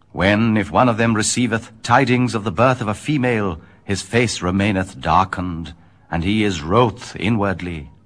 When, if one of them receiveth tidings of the birth of a female, his face remaineth darkened, and he is wroth inwardly.